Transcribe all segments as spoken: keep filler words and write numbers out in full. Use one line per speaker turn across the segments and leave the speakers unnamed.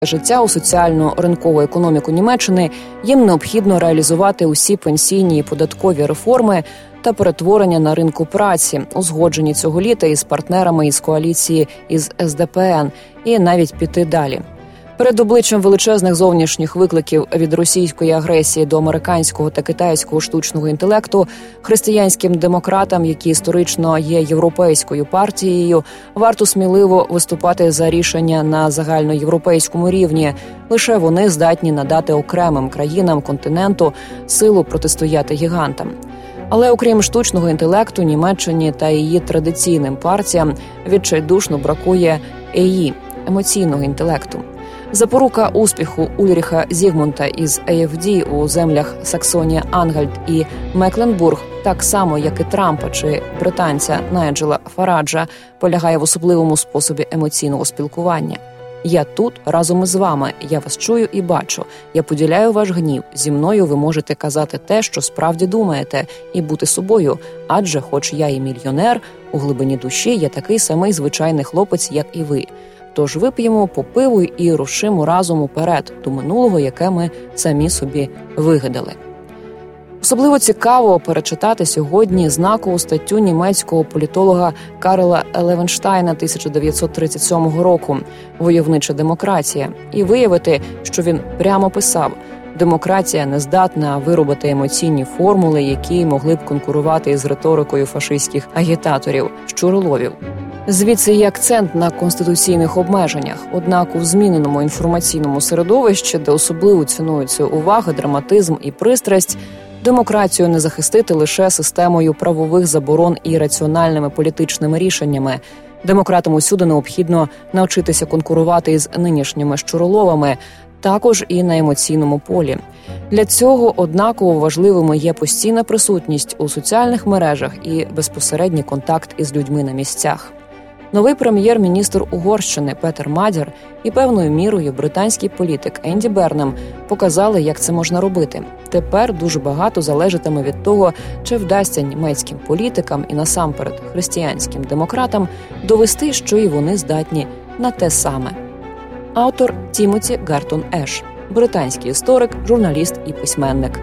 життя у соціальну ринкову економіку Німеччини їм необхідно реалізувати усі пенсійні і податкові реформи та перетворення на ринку праці, узгоджені цього літа із партнерами із коаліції із ес де пе ен, і навіть піти далі. Перед обличчям величезних зовнішніх викликів від російської агресії до американського та китайського штучного інтелекту, християнським демократам, які історично є європейською партією, варто сміливо виступати за рішення на загальноєвропейському рівні. Лише вони здатні надати окремим країнам континенту силу протистояти гігантам. Але окрім штучного інтелекту, Німеччині та її традиційним партіям відчайдушно бракує ей і – емоційного інтелекту. Запорука успіху Ульріха Зігмунта із ей еф ді у землях Саксонія-Ангальт і Мекленбург, так само, як і Трампа чи британця Найджела Фараджа, полягає в особливому способі емоційного спілкування. Я тут разом із вами, я вас чую і бачу, я поділяю ваш гнів, зі мною ви можете казати те, що справді думаєте, і бути собою, адже хоч я і мільйонер, у глибині душі я такий самий звичайний хлопець, як і ви. Тож вип'ємо по пиву і рушимо разом уперед до минулого, яке ми самі собі вигадали. Особливо цікаво перечитати сьогодні знакову статтю німецького політолога Карла Левенштайна тисяча дев'ятсот тридцять сьомого року «Войовнича демократія» і виявити, що він прямо писав: демократія не здатна виробити емоційні формули, які могли б конкурувати із риторикою фашистських агітаторів, щуроловів. Звідси є акцент на конституційних обмеженнях. Однак у зміненому інформаційному середовищі, де особливо цінуються увага, драматизм і пристрасть, демократію не захистити лише системою правових заборон і раціональними політичними рішеннями. Демократам усюди необхідно навчитися конкурувати із нинішніми щуроловами, також і на емоційному полі. Для цього однаково важливими є постійна присутність у соціальних мережах і безпосередній контакт із людьми на місцях. Новий прем'єр-міністр Угорщини Петер Мадяр і певною мірою британський політик Енді Бернем показали, як це можна робити. Тепер дуже багато залежатиме від того, чи вдасться німецьким політикам і насамперед християнським демократам довести, що і вони здатні на те саме. Автор Тімоті Гартон Еш, британський історик, журналіст і письменник.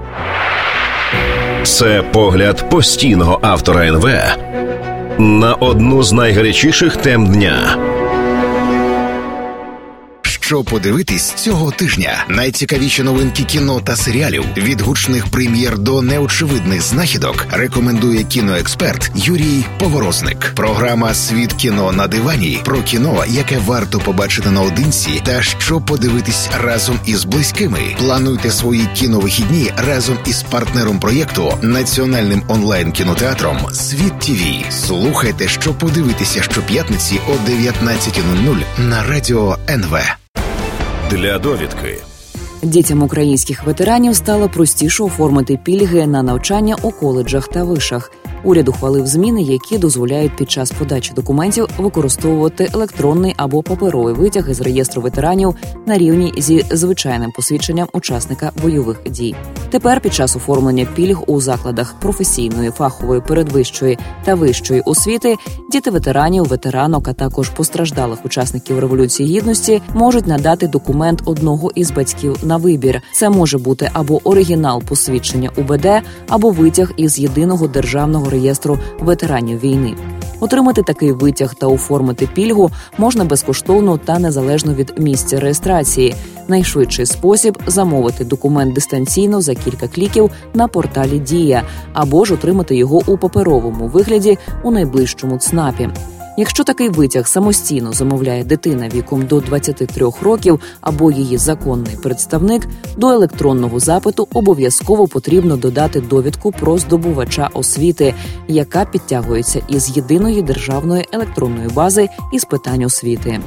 Це погляд постійного автора ен ве на одну з найгарячіших тем дня.
Що подивитись цього тижня? Найцікавіші новинки кіно та серіалів від гучних прем'єр до неочевидних знахідок рекомендує кіноексперт Юрій Поворозник. Програма «Світ кіно на дивані» про кіно, яке варто побачити наодинці та що подивитись разом із близькими. Плануйте свої кіновихідні разом із партнером проєкту, національним онлайн-кінотеатром «Світ ТІВІ». Слухайте, що подивитися щоп'ятниці о дев'ятнадцята нуль нуль на радіо ен ве.
Для довідки.
Дітям українських ветеранів стало простіше оформити пільги на навчання у коледжах та вишах. Уряд ухвалив зміни, які дозволяють під час подачі документів використовувати електронний або паперовий витяг із реєстру ветеранів на рівні зі звичайним посвідченням учасника бойових дій. Тепер під час оформлення пільг у закладах професійної, фахової, передвищої та вищої освіти діти ветеранів, ветеранок, а також постраждалих учасників Революції Гідності можуть надати документ одного із батьків на вибір. Це може бути або оригінал посвідчення у be де, або витяг із єдиного державного реєстру ветеранів війни. Отримати такий витяг та оформити пільгу можна безкоштовно та незалежно від місця реєстрації. Найшвидший спосіб – замовити документ дистанційно за кілька кліків на порталі «Дія» або ж отримати його у паперовому вигляді у найближчому ЦНАПі. Якщо такий витяг самостійно замовляє дитина віком до двадцяти трьох років або її законний представник, до електронного запиту обов'язково потрібно додати довідку про здобувача освіти, яка підтягується із єдиної державної електронної бази із питань освіти.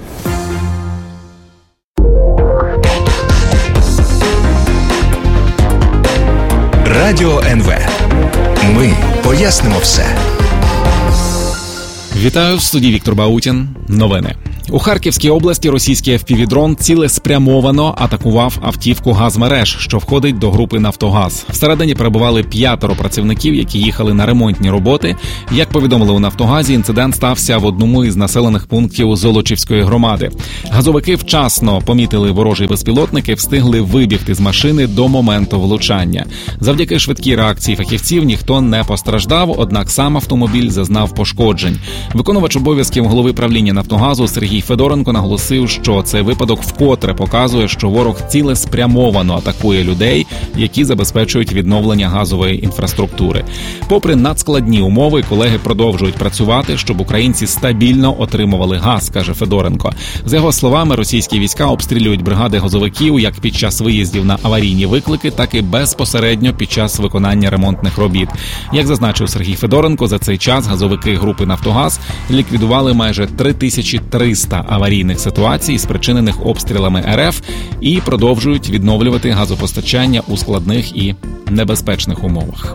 Радіо ен ве. Ми пояснимо все.
Вітаю, в студії Віктор Баутін. Новини. У Харківській області російський еф пі ві-дрон цілеспрямовано атакував автівку «Газмереж», що входить до групи «Нафтогаз». Всередині перебували п'ятеро працівників, які їхали на ремонтні роботи. Як повідомили у «Нафтогазі», інцидент стався в одному із населених пунктів Золочівської громади. Газовики вчасно помітили ворожий безпілотник і встигли вибігти з машини до моменту влучання. Завдяки швидкій реакції фахівців ніхто не постраждав, однак сам автомобіль зазнав пошкоджень. Виконувач обов'язків голови правління «Нафтогазу» Сергій Федоренко наголосив, що цей випадок вкотре показує, що ворог цілеспрямовано атакує людей, які забезпечують відновлення газової інфраструктури. Попри надскладні умови, колеги продовжують працювати, щоб українці стабільно отримували газ, каже Федоренко. За його словами, російські війська обстрілюють бригади газовиків як під час виїздів на аварійні виклики, так і безпосередньо під час виконання ремонтних робіт. Як зазначив Сергій Федоренко, за цей час газовики групи «Нафтогаз» ліквідували майже три тисячі триста аварійних ситуацій, спричинених обстрілами ер еф, і продовжують відновлювати газопостачання у складних і небезпечних умовах.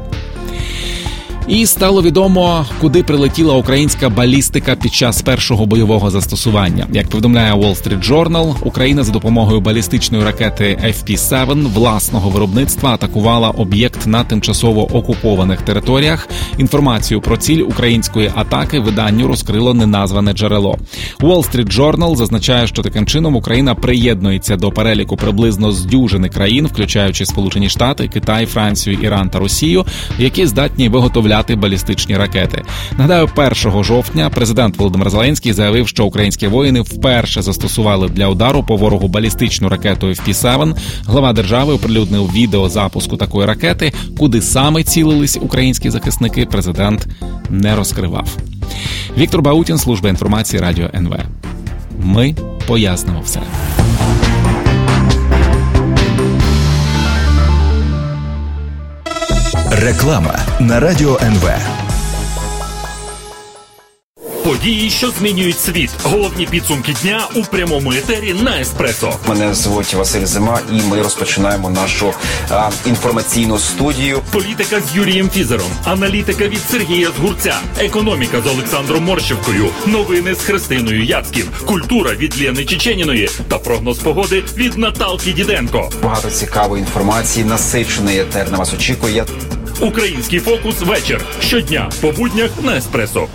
І стало відомо, куди прилетіла українська балістика під час першого бойового застосування. Як повідомляє Wall Street Journal, Україна за допомогою балістичної ракети еф пі сім власного виробництва атакувала об'єкт на тимчасово окупованих територіях. Інформацію про ціль української атаки виданню розкрило неназване джерело. Wall Street Journal зазначає, що таким чином Україна приєднується до переліку приблизно з дюжини країн, включаючи Сполучені Штати, Китай, Францію, Іран та Росію, які здатні виготовляти балістичні ракети. Нагадаю, першого жовтня президент Володимир Зеленський заявив, що українські воїни вперше застосували для удару по ворогу балістичну ракету еф пі сім. Глава держави оприлюднив відео запуску такої ракети. Куди саме цілились українські захисники, президент не розкривав. Віктор Баутін, служба інформації Радіо ен ве. Ми пояснимо все.
Реклама на Радіо ен ве.
Події, що змінюють світ. Головні підсумки дня у прямому етері на Еспресо.
Мене звуть Василь Зима, і ми розпочинаємо нашу а, інформаційну студію.
Політика з Юрієм Фізером, аналітика від Сергія Згурця, економіка з Олександром Морщевкою, новини з Христиною Яцьків, культура від Лєни Чеченіної та прогноз погоди від Наталки Діденко.
Багато цікавої інформації, насичений етер на вас очікує.
Український фокус вечір. Щодня по буднях на Еспресо.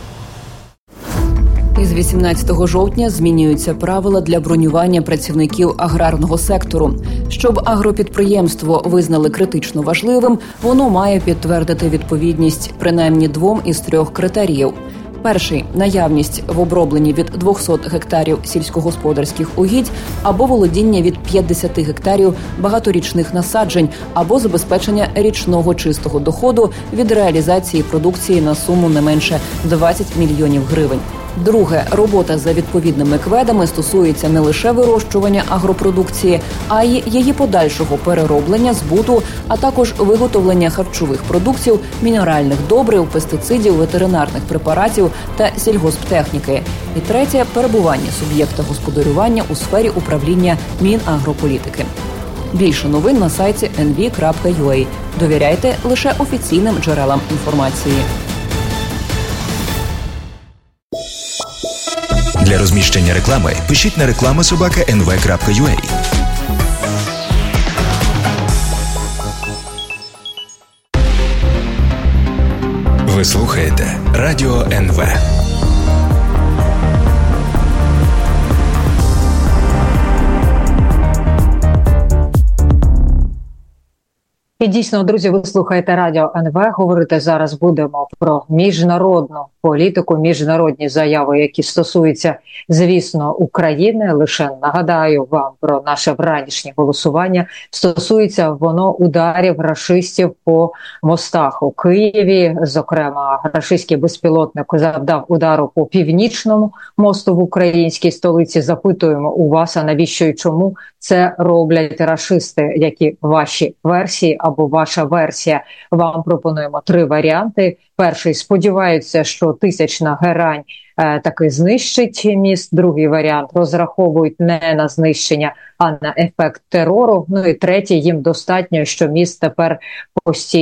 Із вісімнадцятого жовтня змінюються правила для бронювання працівників аграрного сектору. Щоб агропідприємство визнали критично важливим, воно має підтвердити відповідність принаймні двом із трьох критеріїв. Перший – наявність в обробленні від двісті гектарів сільськогосподарських угідь або володіння від п'ятдесят гектарів багаторічних насаджень або забезпечення річного чистого доходу від реалізації продукції на суму не менше двадцять мільйонів гривень. Друге, робота за відповідними кведами стосується не лише вирощування агропродукції, а й її подальшого перероблення, збуту, а також виготовлення харчових продуктів, мінеральних добрив, пестицидів, ветеринарних препаратів та сільгосптехніки. І третє, перебування суб'єкта господарювання у сфері управління Мінагрополітики. Більше новин на сайті ен ві крапка ю а. Довіряйте лише офіційним джерелам інформації.
Для розміщення реклами пишіть на реклама собака ен ве крапка ю а. Ви слухаєте Радіо ен ве.
І дійсно, друзі, ви слухаєте Радіо ен ве. Говорити зараз будемо про міжнародну політику, міжнародні заяви, які стосуються, звісно, України. Лише нагадаю вам про наше вранішнє голосування. Стосується воно ударів рашистів по мостах у Києві. Зокрема, рашистський безпілотник завдав удару по Північному мосту в українській столиці. Запитуємо у вас, а навіщо і чому це роблять рашисти? Які ваші версії або ваша версія? Вам пропонуємо три варіанти. Перший: сподіваються, що тисячна герань е, таки знищить міст. Другий варіант: розраховують не на знищення, а на ефект терору. Ну і третій: їм достатньо, що міст тепер постійно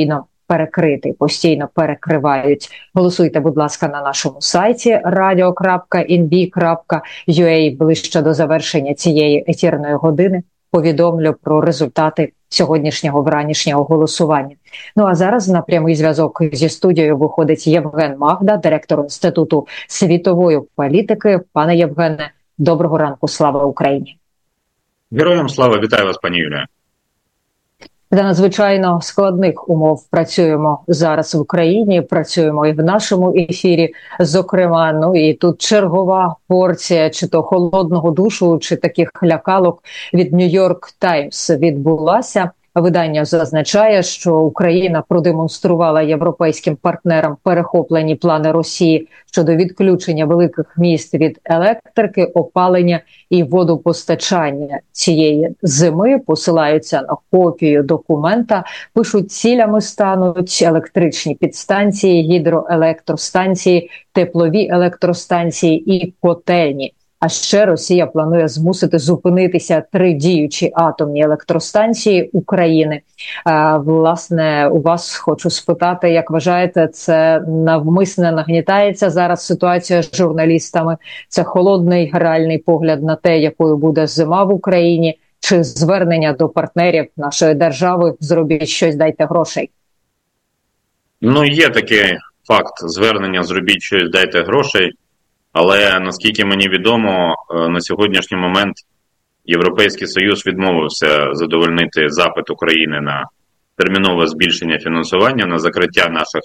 перекритий, постійно перекривають. Голосуйте, будь ласка, на нашому сайті радіо крапка ен бі крапка ю а. Ближче до завершення цієї ефірної години повідомлю про результати сьогоднішнього вранішнього голосування. Ну а зараз на прямий зв'язок зі студією виходить Євген Магда, директор Інституту світової політики. Пане Євгене, доброго ранку, слава Україні!
Героям слава, вітаю вас, пані Юлія.
За надзвичайно складних умов працюємо зараз в Україні, працюємо і в нашому ефірі, зокрема, ну і тут чергова порція чи то холодного душу, чи таких лякалок від Нью-Йорк Таймс відбулася. Видання зазначає, що Україна продемонструвала європейським партнерам перехоплені плани Росії щодо відключення великих міст від електрики, опалення і водопостачання цієї зими. Посилаються на копію документа, пишуть, цілями стануть електричні підстанції, гідроелектростанції, теплові електростанції і котельні. А ще Росія планує змусити зупинитися три діючі атомні електростанції України. А, власне, у вас хочу спитати, як вважаєте, це навмисне нагнітається зараз ситуація з журналістами? Це холодний гральний погляд на те, якою буде зима в Україні? Чи звернення до партнерів нашої держави «зробіть щось, дайте грошей»?
Ну, є такий факт звернення «зробіть щось, дайте грошей». Але, наскільки мені відомо, на сьогоднішній момент Європейський Союз відмовився задовольнити запит України на термінове збільшення фінансування, на закриття наших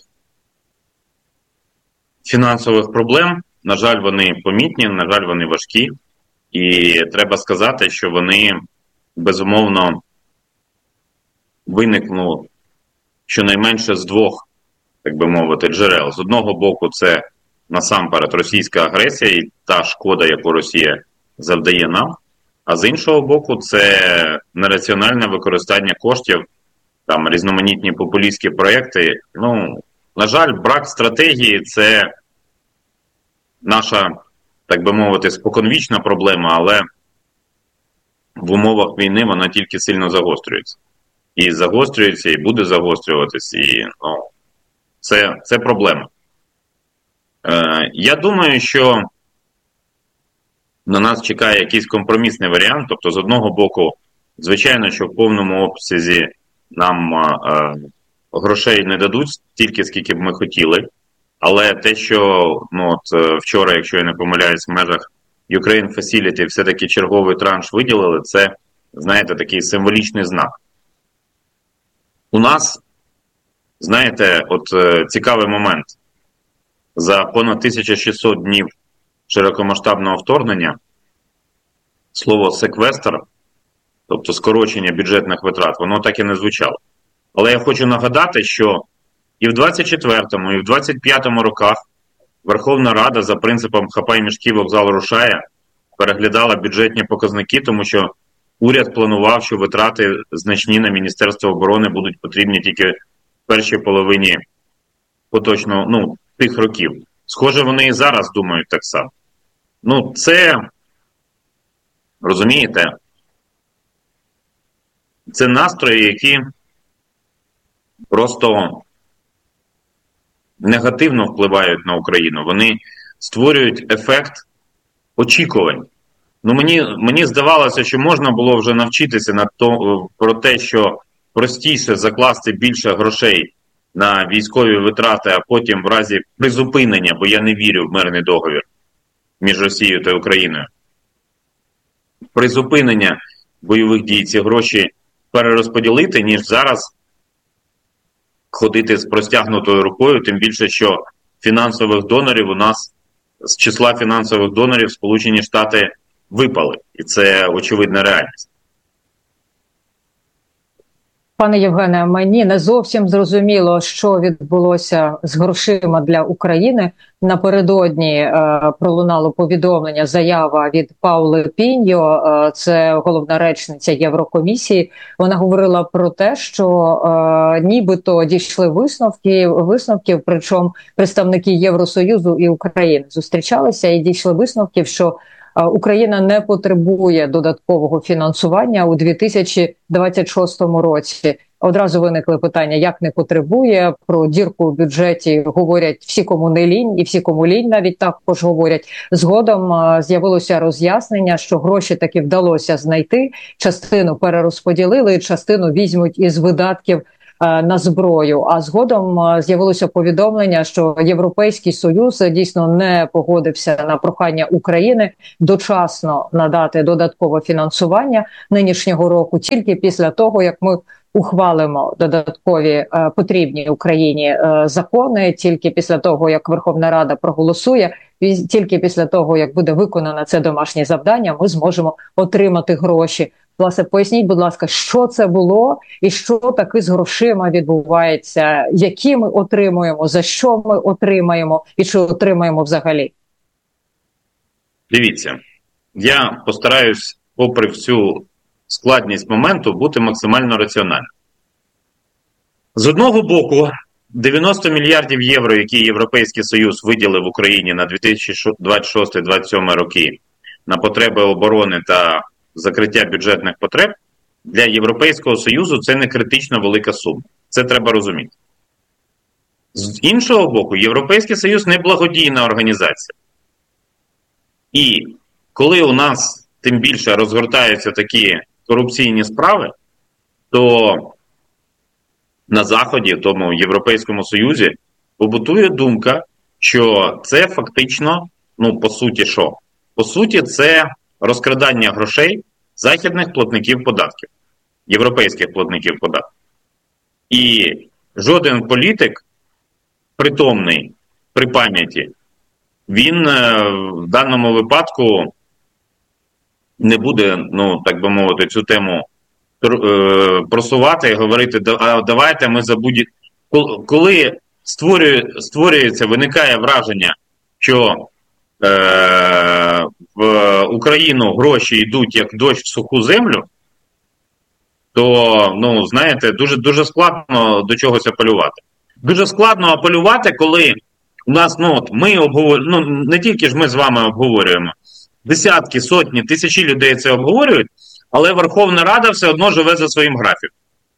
фінансових проблем. На жаль, вони помітні, на жаль, вони важкі. І треба сказати, що вони, безумовно, виникнули щонайменше з двох, так би мовити, джерел. З одного боку, це насамперед російська агресія і та шкода, яку Росія завдає нам, а з іншого боку, це нераціональне використання коштів, там різноманітні популістські проекти. Ну, на жаль, брак стратегії – це наша, так би мовити, споконвічна проблема, але в умовах війни вона тільки сильно загострюється. І загострюється, і буде загострюватись, і ну, це, це проблема. Я думаю, що на нас чекає якийсь компромісний варіант. Тобто, з одного боку, звичайно, що в повному обсязі нам е, грошей не дадуть стільки, скільки б ми хотіли. Але те, що ну, от, вчора, якщо я не помиляюсь, в межах Ukraine Facility все-таки черговий транш виділили, це, знаєте, такий символічний знак. У нас, знаєте, от е, цікавий момент. За понад тисячу шістсот днів широкомасштабного вторгнення слово «секвестр», тобто скорочення бюджетних витрат, воно так і не звучало. Але я хочу нагадати, що і в двадцять четвертому, і в двадцять п'ятому роках Верховна Рада за принципом «хапай мішки, вокзал рушає» переглядала бюджетні показники, тому що уряд планував, що витрати значні на Міністерство оборони будуть потрібні тільки в першій половині поточного, ну, тих років. Схоже, вони і зараз думають так само. Ну, це, розумієте, це настрої, які просто негативно впливають на Україну. Вони створюють ефект очікувань. Ну, мені, мені здавалося, що можна було вже навчитися на то, про те, що простіше закласти більше грошей на військові витрати, а потім в разі призупинення, бо я не вірю в мирний договір між Росією та Україною, призупинення бойових дій ці гроші перерозподілити, ніж зараз ходити з простягнутою рукою, тим більше, що фінансових донорів у нас, з числа фінансових донорів Сполучені Штати випали. І це очевидна реальність.
Пане Євгене, мені не зовсім зрозуміло, що відбулося з грошима для України. Напередодні е, пролунало повідомлення, заява від Паули Піньо, е, це головна речниця Єврокомісії. Вона говорила про те, що е, нібито дійшли висновки, висновків, причому представники Євросоюзу і України зустрічалися і дійшли висновків, що Україна не потребує додаткового фінансування у дві тисячі двадцять шостому році. Одразу виникли питання, як не потребує. Про дірку в бюджеті говорять всі, кому не лінь, і всі, кому лінь навіть також говорять. Згодом а, з'явилося роз'яснення, що гроші таки вдалося знайти, частину перерозподілили, частину візьмуть із видатків на зброю. А згодом з'явилося повідомлення, що Європейський Союз дійсно не погодився на прохання України дочасно надати додаткове фінансування нинішнього року, тільки після того, як ми ухвалимо додаткові е, потрібні Україні е, закони, тільки після того, як Верховна Рада проголосує, тільки після того, як буде виконано це домашнє завдання, ми зможемо отримати гроші. Власне, поясніть, будь ласка, що це було і що таки з грошима відбувається, які ми отримуємо, за що ми отримаємо і чи отримаємо взагалі?
Дивіться, я постараюсь, попри всю складність моменту, бути максимально раціональним. З одного боку, дев'яносто мільярдів євро, які Європейський Союз виділив Україні на дві тисячі двадцять шостий - двадцять сьомий роки на потреби оборони та закриття бюджетних потреб, для Європейського Союзу це не критично велика сума. Це треба розуміти. З іншого боку, Європейський Союз не благодійна організація. І коли у нас тим більше розгортаються такі корупційні справи, то на Заході, в тому Європейському Союзі, побутує думка, що це фактично, ну, по суті, що? По суті, це розкрадання грошей західних платників податків, європейських платників податків. І жоден політик, притомний при пам'яті, він в даному випадку не буде, ну, так би мовити, цю тему просувати і говорити, а давайте ми забудемо. Коли створює, створюється, виникає враження, що е, в Україну гроші йдуть як дощ в суху землю, то, ну, знаєте, дуже, дуже складно до чогось апелювати. Дуже складно апелювати, коли у нас, ну, от ми обговорюємо, ну, не тільки ж ми з вами обговорюємо, десятки, сотні, тисячі людей це обговорюють, але Верховна Рада все одно живе за своїм графіком.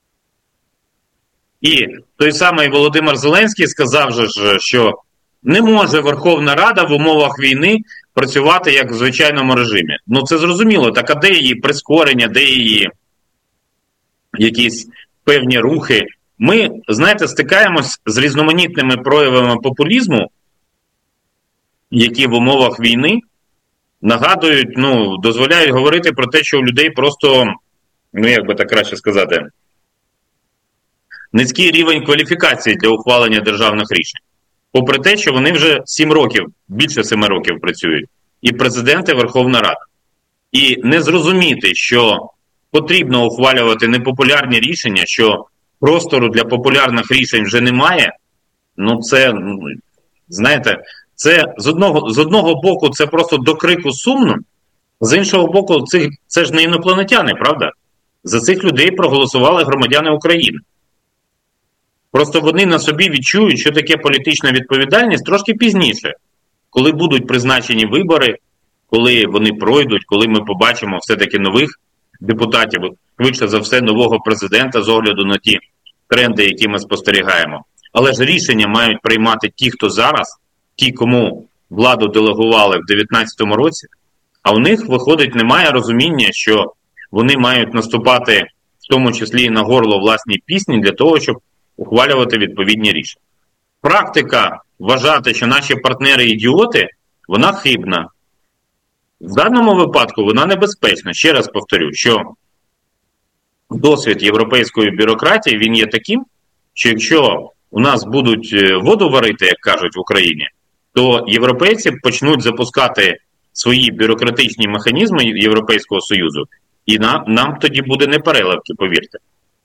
І той самий Володимир Зеленський сказав же, що не може Верховна Рада в умовах війни працювати як в звичайному режимі. Ну, це зрозуміло. Так, а де її прискорення, де її якісь певні рухи? Ми, знаєте, стикаємось з різноманітними проявами популізму, які в умовах війни нагадують, ну, дозволяють говорити про те, що у людей просто, ну, як би так краще сказати, низький рівень кваліфікації для ухвалення державних рішень. Попри те, що вони вже сім років, більше семи років працюють. І президент, і Верховна Рада. І не зрозуміти, що потрібно ухвалювати непопулярні рішення, що простору для популярних рішень вже немає, ну це, знаєте, це з одного, з одного боку це просто до крику сумно, з іншого боку, це, це ж не інопланетяни, правда? За цих людей проголосували громадяни України. Просто вони на собі відчують, що таке політична відповідальність трошки пізніше, коли будуть призначені вибори, коли вони пройдуть, коли ми побачимо все-таки нових депутатів, швидше за все нового президента з огляду на ті тренди, які ми спостерігаємо. Але ж рішення мають приймати ті, хто зараз, ті, кому владу делегували в дев'ятнадцятому році, а у них, виходить, немає розуміння, що вони мають наступати, в тому числі і на горло власній пісні, для того, щоб ухвалювати відповідні рішення. Практика вважати, що наші партнери ідіоти, вона хибна. В даному випадку вона небезпечна. Ще раз повторю, що досвід європейської бюрократії, він є таким, що якщо у нас будуть воду варити, як кажуть в Україні, то європейці почнуть запускати свої бюрократичні механізми Європейського Союзу, і нам, нам тоді буде непереливки, повірте.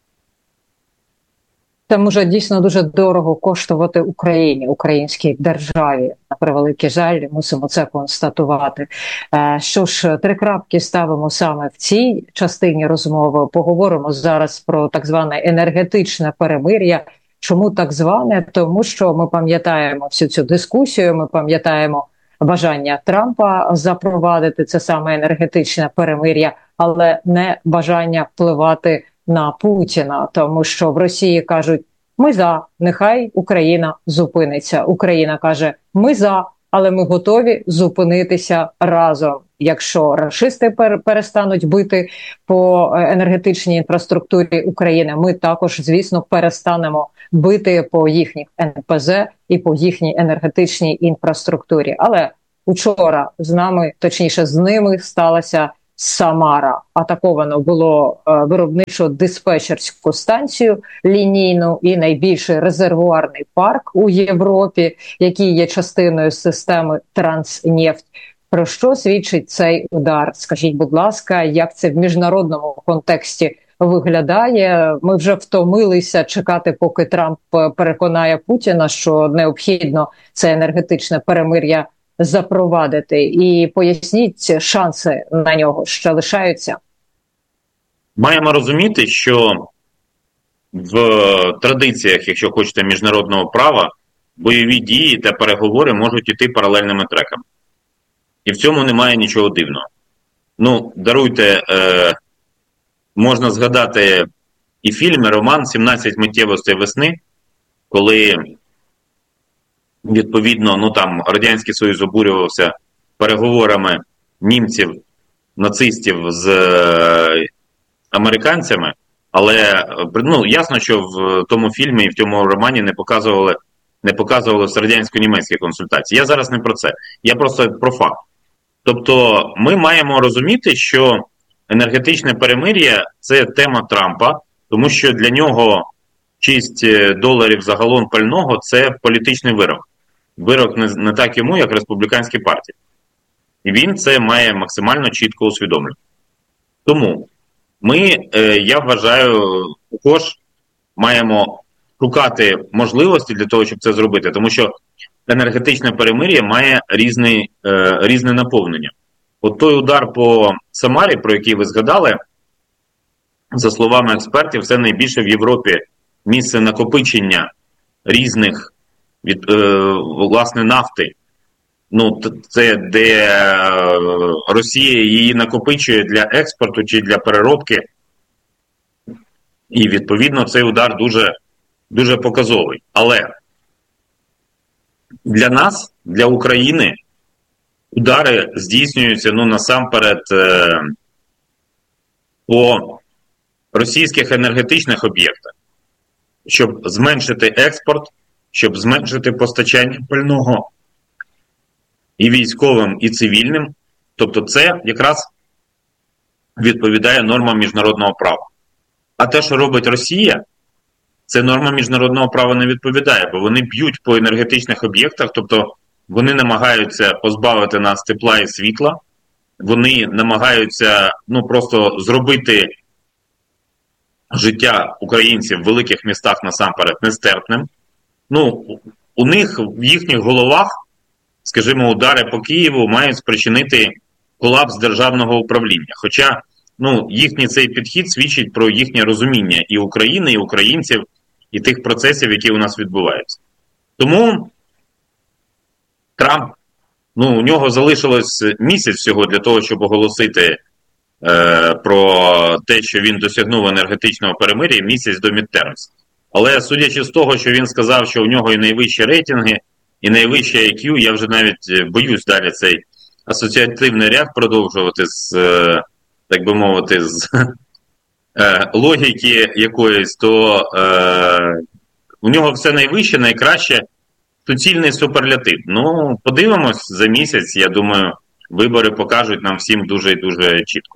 Це може дійсно дуже дорого коштувати Україні, українській державі. На превеликий жаль, мусимо це констатувати. Що ж, три крапки ставимо саме в цій частині розмови. Поговоримо зараз про так зване енергетичне перемир'я. Чому так зване? Тому що ми пам'ятаємо всю цю дискусію, ми пам'ятаємо бажання Трампа запровадити це саме енергетичне перемир'я, але не бажання впливати на Путіна, тому що в Росії кажуть: ми за, нехай Україна зупиниться. Україна каже: ми за, але ми готові зупинитися разом. Якщо рашисти перестануть бити по енергетичній інфраструктурі України, ми також, звісно, перестанемо бити по їхніх ен пе зе і по їхній енергетичній інфраструктурі. Але учора з нами, точніше з ними, сталася Самара. Атаковано було е, виробничо-диспетчерську станцію лінійну і найбільший резервуарний парк у Європі, який є частиною системи Транснефть. Про що свідчить цей удар? Скажіть, будь ласка, як це в міжнародному контексті виглядає? Ми вже втомилися чекати, поки Трамп переконає Путіна, що необхідно це енергетичне перемир'я запровадити. І поясніть, шанси на нього ще лишаються?
Маємо розуміти, що в традиціях, якщо хочете, міжнародного права, бойові дії та переговори можуть іти паралельними треками. І в цьому немає нічого дивного. Ну, даруйте, е, можна згадати і фільм, і роман «сімнадцять миттєвостей весни», коли, відповідно, ну там Радянський Союз обурювався переговорами німців, нацистів з е, американцями, але, ну, ясно, що в тому фільмі і в тому романі не показували, не показували радянсько-німецькі консультації. Я зараз не про це, я просто про факт. Тобто ми маємо розуміти, що енергетичне перемир'я – це тема Трампа, тому що для нього шість доларів за галон пального – це політичний вирок. Вирок не, не так йому, як республіканській партії. І він це має максимально чітко усвідомлювати. Тому ми, я вважаю, також маємо шукати можливості для того, щоб це зробити, тому що енергетичне перемир'я має різний, е, різне наповнення. От той удар по Самарі, про який ви згадали, за словами експертів, це найбільше в Європі місце накопичення різних, від, е, власне, нафти. Ну, це де Росія її накопичує для експорту чи для переробки. І, відповідно, цей удар дуже, дуже показовий. Але для нас, для України, удари здійснюються, ну, насамперед, е, по російських енергетичних об'єктах, щоб зменшити експорт, щоб зменшити постачання пального і військовим, і цивільним. Тобто це якраз відповідає нормам міжнародного права. А те, що робить Росія, це норма міжнародного права не відповідає, бо вони б'ють по енергетичних об'єктах, тобто вони намагаються позбавити нас тепла і світла, вони намагаються, ну, просто зробити життя українців в великих містах насамперед нестерпним. Ну, у них в їхніх головах, скажімо, удари по Києву мають спричинити колапс державного управління. Хоча, ну, їхній цей підхід свідчить про їхнє розуміння і України, і українців, і тих процесів, які у нас відбуваються. Тому Трамп, ну, у нього залишилось місяць всього для того, щоб оголосити е, про те, що він досягнув енергетичного перемир'я, місяць до мідтермс. Але судячи з того, що він сказав, що у нього і найвищі рейтинги, і найвищий ай к'ю, я вже навіть боюсь далі цей асоціативний ряд продовжувати з, е, так би мовити, з е, логіки якоїсь, то е, у нього все найвище, найкраще, суцільний суперлятив. Ну, подивимось за місяць, я думаю, вибори покажуть нам всім дуже і дуже чітко.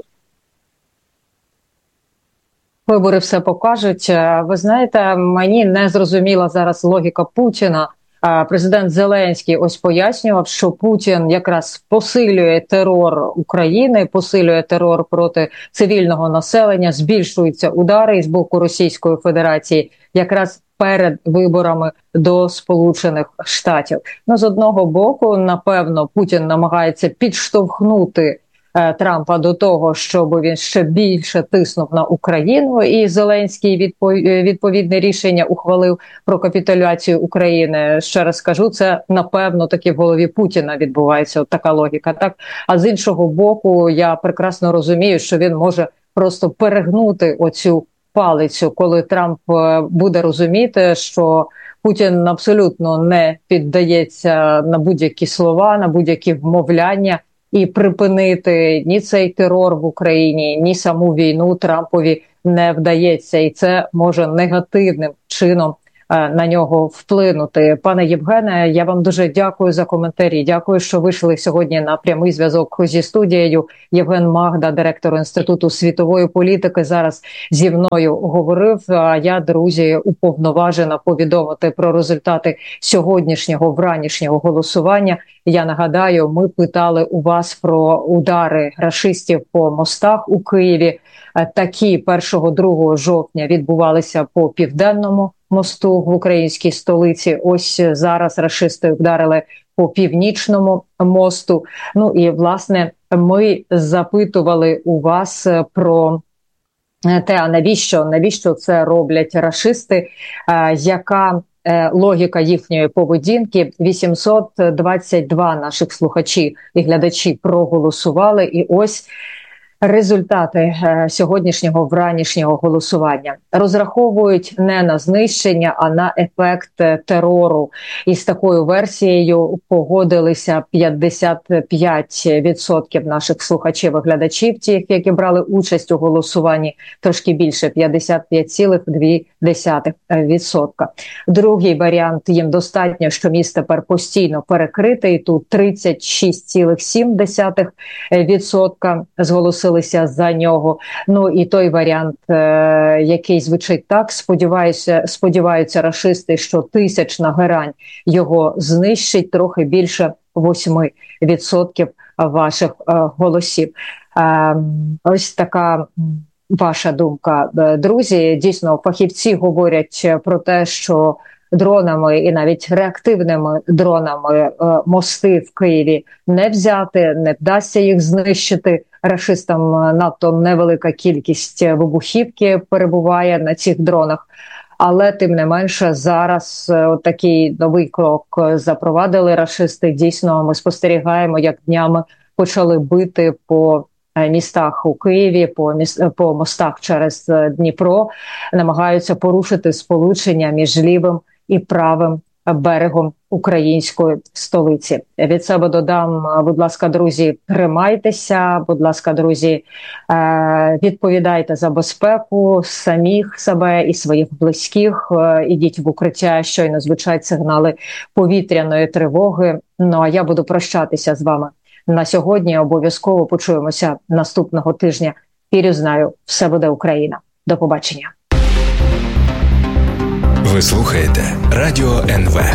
Вибори все покажуть. Ви знаєте, мені не зрозуміла зараз логіка Путіна. Президент Зеленський ось пояснював, що Путін якраз посилює терор України, посилює терор проти цивільного населення, збільшуються удари з боку Російської Федерації якраз перед виборами до Сполучених Штатів. Ну, з одного боку, напевно, Путін намагається підштовхнути е, Трампа до того, щоб він ще більше тиснув на Україну, і Зеленський відпо... відповідне рішення ухвалив про капітуляцію України. Ще раз скажу, це, напевно, таки в голові Путіна відбувається от така логіка. Так? А з іншого боку, я прекрасно розумію, що він може просто перегнути оцю палицю, коли Трамп буде розуміти, що Путін абсолютно не піддається на будь-які слова, на будь-які вмовляння, і припинити ні цей терор в Україні, ні саму війну Трампові не вдається. І це може негативним чином на нього вплинути. Пане Євгене, я вам дуже дякую за коментарі. Дякую, що вийшли сьогодні на прямий зв'язок зі студією. Євген Магда, директор Інституту світової політики, зараз зі мною говорив. А я, друзі, уповноважена повідомити про результати сьогоднішнього вранішнього голосування. Я нагадаю, ми питали у вас про удари рашистів по мостах у Києві. Такі першого-другого жовтня відбувалися по Південному мосту в українській столиці. Ось зараз рашисти вдарили по Північному мосту. Ну і, власне, ми запитували у вас про те, а навіщо, навіщо це роблять рашисти, яка логіка їхньої поведінки. Вісімсот двадцять два наших слухачі і глядачі проголосували, і ось результати е, сьогоднішнього вранішнього голосування. Розраховують не на знищення, а на ефект терору. І з такою версією погодилися п'ятдесят п'ять відсотків наших слухачів і глядачів, тих, які брали участь у голосуванні, трошки більше, п'ятдесят п'ять цілих дві десятих відсотка. Другий варіант, їм достатньо, що міст тепер постійно перекритий, тут тридцять шість цілих сім десятих відсотка зголосили за нього. Ну і той варіант, е, який звучить так, сподіваюся, сподіваються рашисти, що тисячна герань його знищить, трохи більше восьми відсотків ваших е, голосів. Е, ось така ваша думка, друзі. Дійсно, фахівці говорять про те, що дронами і навіть реактивними дронами е, мости в Києві не взяти, не вдасться їх знищити. Рашистам надто невелика кількість вибухівки перебуває на цих дронах. Але, тим не менше, зараз е, такий новий крок запровадили рашисти. Дійсно, ми спостерігаємо, як днями почали бити по містах у Києві, по, міс... по мостах через Дніпро, намагаються порушити сполучення між лівим і правим берегом української столиці. Від себе додам, будь ласка, друзі, тримайтеся, будь ласка, друзі, відповідайте за безпеку самих себе і своїх близьких, ідіть в укриття, щойно звучать сигнали повітряної тривоги. Ну, а я буду прощатися з вами на сьогодні. Обов'язково почуємося наступного тижня. Вірю, знаю, все буде Україна. До побачення.
Ви слухаєте Радіо ен ве.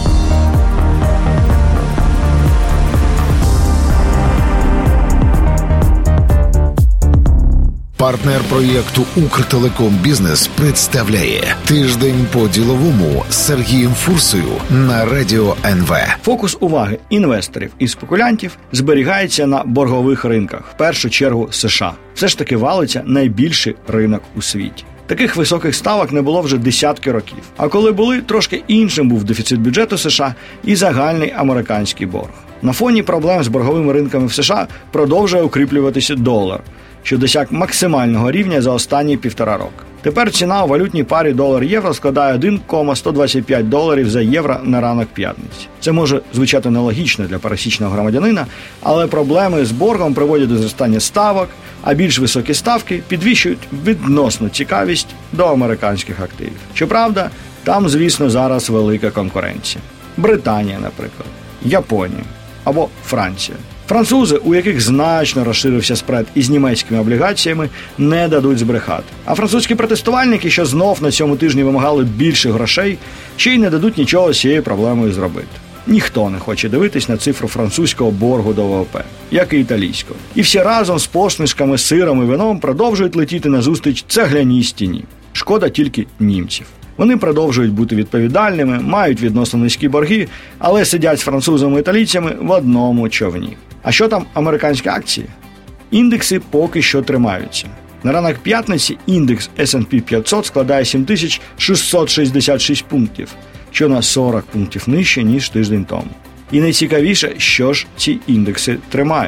Партнер проєкту «Укртелеком Бізнес» представляє «Тиждень по-діловому» з Сергієм Фурсою на Радіо ен ве.
Фокус уваги інвесторів і спекулянтів зберігається на боргових ринках, в першу чергу США. Все ж таки валиться найбільший ринок у світі. Таких високих ставок не було вже десятки років. А коли були, трошки іншим був дефіцит бюджету США і загальний американський борг. На фоні проблем з борговими ринками в США продовжує укріплюватися долар, що досяг максимального рівня за останні півтора року. Тепер ціна у валютній парі долар-євро складає один цілих сто двадцять п'ять доларів за євро на ранок п'ятниці. Це може звучати нелогічно для пересічного громадянина, але проблеми з боргом приводять до зростання ставок, а більш високі ставки підвищують відносну цікавість до американських активів. Щоправда, там, звісно, зараз велика конкуренція. Британія, наприклад, Японія або Франція. Французи, у яких значно розширився спред із німецькими облігаціями, не дадуть збрехати. А французькі протестувальники, що знов на цьому тижні вимагали більше грошей, ще й не дадуть нічого з цією проблемою зробити. Ніхто не хоче дивитись на цифру французького боргу до ВВП, як і італійського. І всі разом з посмішками, сиром і вином продовжують летіти назустріч цегляній стіні. Шкода тільки німців. Вони продовжують бути відповідальними, мають відносно низькі борги, але сидять з французами і італійцями в одному човні. А що там американські акції? Індекси поки що тримаються. На ранок п'ятниці індекс ес енд пі п'ятсот складає сім тисяч шістсот шістдесят шість пунктів, що на сорок пунктів нижче, ніж тиждень тому. І найцікавіше, що ж ці індекси тримає.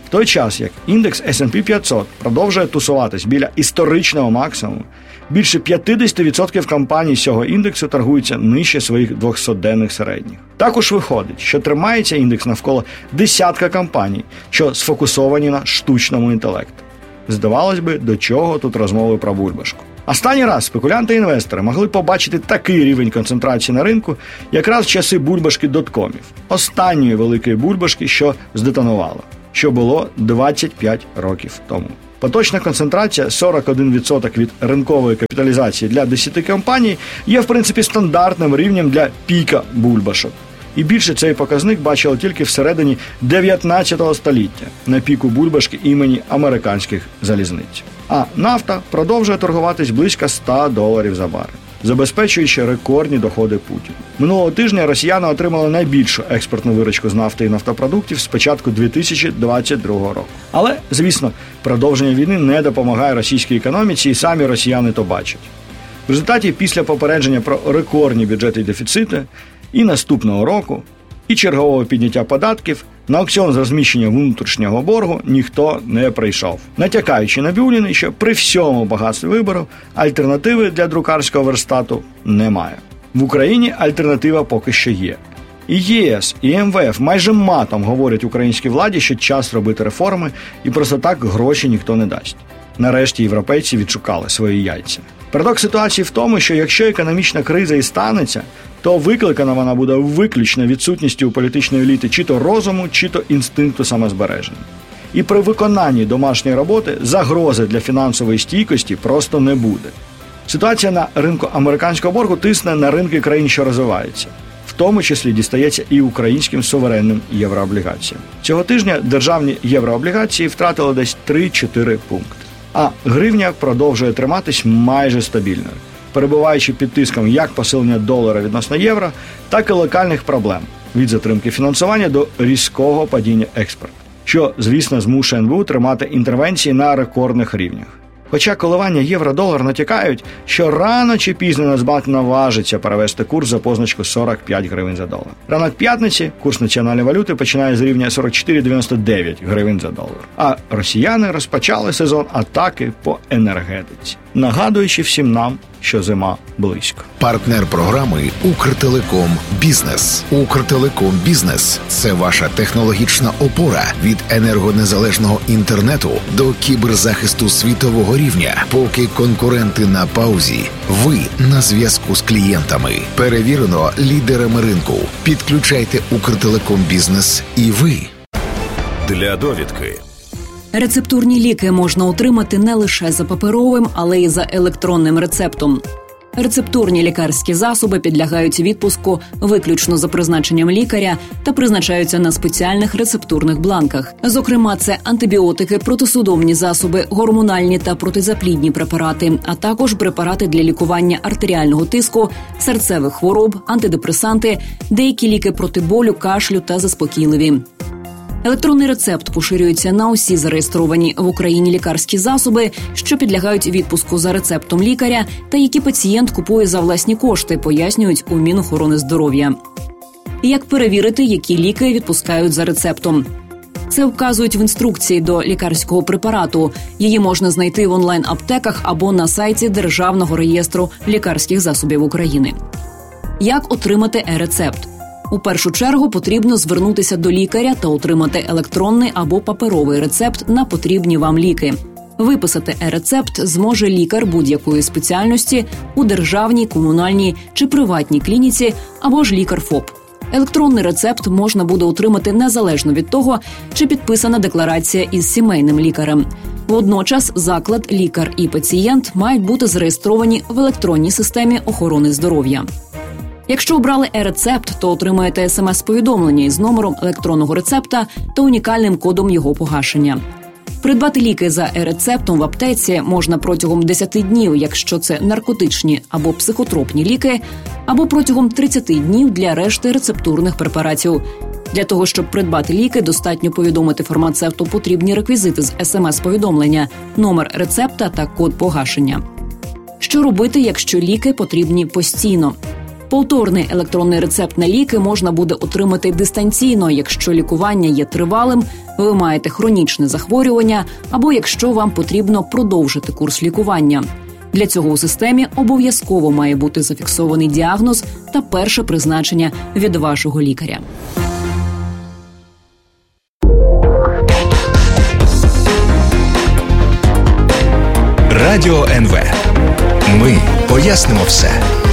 В той час, як індекс ес енд пі п'ятсот продовжує тусуватись біля історичного максимуму, більше п'ятдесят відсотків компаній цього індексу торгуються нижче своїх двохсотденних середніх. Також виходить, що тримається індекс навколо десятка компаній, що сфокусовані на штучному інтелекті. Здавалось би, до чого тут розмови про бульбашку. Останній раз спекулянти і інвестори могли побачити такий рівень концентрації на ринку якраз в часи бульбашки доткомів, останньої великої бульбашки, що здетонувала, що було двадцять п'ять років тому. Поточна концентрація сорок один відсоток від ринкової капіталізації для десяти компаній є, в принципі, стандартним рівнем для піка бульбашок. І більше цей показник бачили тільки всередині дев'ятнадцятого століття на піку бульбашки імені американських залізниць. А нафта продовжує торгуватись близько ста доларів за барель, забезпечуючи рекордні доходи Путіна. Минулого тижня росіяни отримали найбільшу експортну виручку з нафти і нафтопродуктів з початку дві тисячі двадцять другого року. Але, звісно, продовження війни не допомагає російській економіці, і самі росіяни то бачать. В результаті, після попередження про рекордні бюджети і дефіцити, і наступного року, і чергового підняття податків, на аукціон з розміщення внутрішнього боргу ніхто не прийшов. Натякаючи на Бюліни, що при всьому багатстві виборів альтернативи для друкарського верстату немає. В Україні альтернатива поки що є. І ЄС, і ем ве еф майже матом говорять українській владі, що час робити реформи, і просто так гроші ніхто не дасть. Нарешті європейці відшукали свої яйця. Парадокс ситуації в тому, що якщо економічна криза і станеться, то викликана вона буде виключно відсутністю у політичної еліти чи то розуму, чи то інстинкту самозбереження. І при виконанні домашньої роботи загрози для фінансової стійкості просто не буде. Ситуація на ринку американського боргу тисне на ринки країн, що розвиваються. В тому числі дістається і українським суверенним єврооблігаціям. Цього тижня державні єврооблігації втратили десь три-чотири пункти. А гривня продовжує триматись майже стабільною, перебуваючи під тиском як посилення долара відносно євро, так і локальних проблем – від затримки фінансування до різкого падіння експорту, що, звісно, змушує ен бе у тримати інтервенції на рекордних рівнях. Хоча коливання євро-долар натякають, що рано чи пізно Нацбанк наважиться перевести курс за позначку сорок п'ять гривень за долар. Ранок п'ятниці курс національної валюти починає з рівня сорок чотири дев'яносто дев'ять гривень за долар. А росіяни розпочали сезон атаки по енергетиці, нагадуючи всім нам, що зима близько.
Партнер програми «Укртелеком Бізнес». «Укртелеком Бізнес» – це ваша технологічна опора від енергонезалежного інтернету до кіберзахисту світового рівня. Поки конкуренти на паузі, ви на зв'язку з клієнтами. Перевірено лідерами ринку. Підключайте «Укртелеком Бізнес» і ви.
Для довідки.
Рецептурні ліки можна отримати не лише за паперовим, але й за електронним рецептом. Рецептурні лікарські засоби підлягають відпуску виключно за призначенням лікаря та призначаються на спеціальних рецептурних бланках. Зокрема, це антибіотики, протисудомні засоби, гормональні та протизаплідні препарати, а також препарати для лікування артеріального тиску, серцевих хвороб, антидепресанти, деякі ліки проти болю, кашлю та заспокійливі. Електронний рецепт поширюється на усі зареєстровані в Україні лікарські засоби, що підлягають відпуску за рецептом лікаря та які пацієнт купує за власні кошти, пояснюють у Мінохорони здоров'я. Як перевірити, які ліки відпускають за рецептом? Це вказують в інструкції до лікарського препарату. Її можна знайти в онлайн-аптеках або на сайті Державного реєстру лікарських засобів України. Як отримати е-рецепт? У першу чергу потрібно звернутися до лікаря та отримати електронний або паперовий рецепт на потрібні вам ліки. Виписати е-рецепт зможе лікар будь-якої спеціальності у державній, комунальній чи приватній клініці або ж лікар ФОП. Електронний рецепт можна буде отримати незалежно від того, чи підписана декларація із сімейним лікарем. Водночас заклад, лікар і пацієнт мають бути зареєстровані в електронній системі охорони здоров'я. Якщо обрали е-рецепт, то отримаєте смс-повідомлення із номером електронного рецепта та унікальним кодом його погашення. Придбати ліки за е-рецептом в аптеці можна протягом десяти днів, якщо це наркотичні або психотропні ліки, або протягом тридцяти днів для решти рецептурних препаратів. Для того, щоб придбати ліки, достатньо повідомити фармацевту потрібні реквізити з смс-повідомлення, номер рецепта та код погашення. Що робити, якщо ліки потрібні постійно? Повторний електронний рецепт на ліки можна буде отримати дистанційно, якщо лікування є тривалим, ви маєте хронічне захворювання або якщо вам потрібно продовжити курс лікування. Для цього у системі обов'язково має бути зафіксований діагноз та перше призначення від вашого лікаря.
Радіо ен ве. Ми пояснимо все.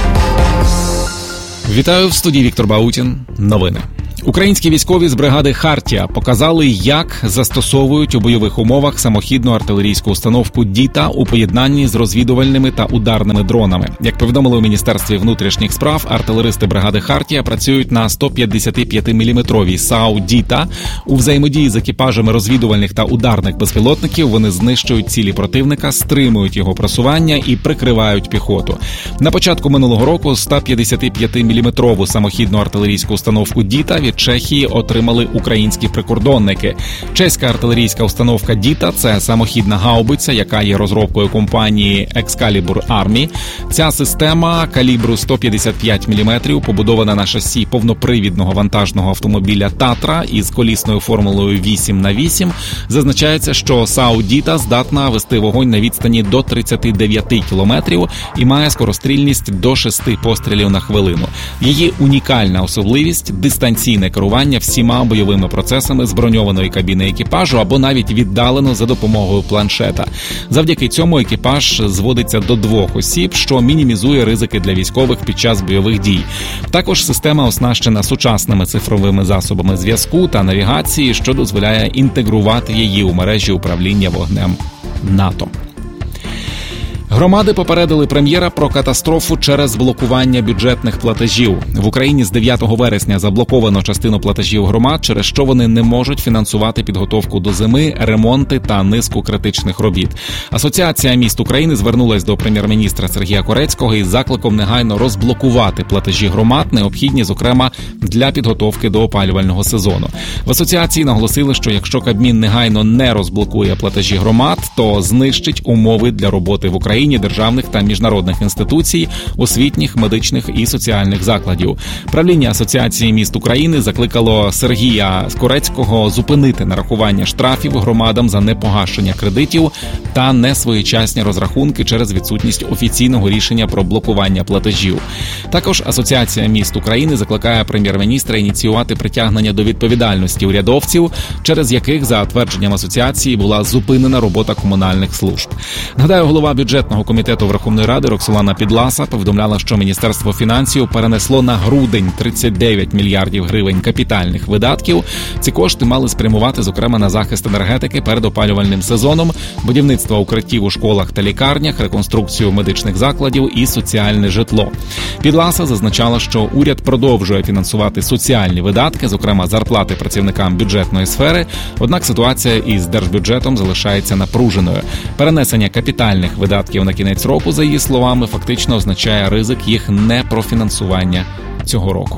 Вітаю, в студії Віктор Баутін. Новини. Українські військові з бригади «Хартія» показали, як застосовують у бойових умовах самохідну артилерійську установку «Діта» у поєднанні з розвідувальними та ударними дронами. Як повідомили у Міністерстві внутрішніх справ, артилеристи бригади «Хартія» працюють на сто п'ятдесят п'ять міліметровій САУ «Діта». У взаємодії з екіпажами розвідувальних та ударних безпілотників вони знищують цілі противника, стримують його просування і прикривають піхоту. На початку минулого року сто п'ятдесят п'ять міліметрову самохідну артилерійську установку «Діта» від Чехії отримали українські прикордонники. Чеська артилерійська установка «Діта» – це самохідна гаубиця, яка є розробкою компанії Excalibur Army. Ця система калібру сто п'ятдесят п'ять міліметрів побудована на шасі повнопривідного вантажного автомобіля «Татра» із колісною формулою вісім на вісім. Зазначається, що САУ «Діта» здатна вести вогонь на відстані до тридцять дев'ять кілометрів і має скорострільність до шести пострілів на хвилину. Її унікальна особливість – дистанційне керування всіма бойовими процесами з броньованої кабіни екіпажу або навіть віддалено за допомогою планшета. Завдяки цьому екіпаж зводиться до двох осіб, що мінімізує ризики для військових під час бойових дій. Також система оснащена сучасними цифровими засобами зв'язку та навігації, що дозволяє інтегрувати її у мережі управління вогнем НАТО. Громади попередили прем'єра про катастрофу через блокування бюджетних платежів. В Україні з дев'ятого вересня заблоковано частину платежів громад, через що вони не можуть фінансувати підготовку до зими, ремонти та низку критичних робіт. Асоціація міст України звернулась до прем'єр-міністра Сергія Корецького із закликом негайно розблокувати платежі громад, необхідні, зокрема, для підготовки до опалювального сезону. В асоціації наголосили, що якщо Кабмін негайно не розблокує платежі громад, то знищить умови для роботи в Україні державних та міжнародних інституцій, освітніх, медичних і соціальних закладів. Правління Асоціації міст України закликало Сергія Корецького зупинити нарахування штрафів громадам за непогашення кредитів та несвоєчасні розрахунки через відсутність офіційного рішення про блокування платежів. Також Асоціація міст України закликає прем'єр-міністра ініціювати притягнення до відповідальності урядовців, через яких, за твердженням асоціації, була зупинена робота комунальних служб. Нагадаю, голова бюджетного комітету Верховної Ради Роксолана Підласа повідомляла, що Міністерство фінансів перенесло на грудень тридцять дев'ять мільярдів гривень капітальних видатків. Ці кошти мали спрямувати, зокрема, на захист енергетики перед опалювальним сезоном, будівництво укриттів у школах та лікарнях, реконструкцію медичних закладів і соціальне житло. Підласа зазначала, що уряд продовжує фінансувати соціальні видатки, зокрема зарплати працівникам бюджетної сфери, однак ситуація із держбюджетом залишається напруженою. Перенесення капітальних видатків на кінець року, за її словами, фактично означає ризик їх непрофінансування цього року.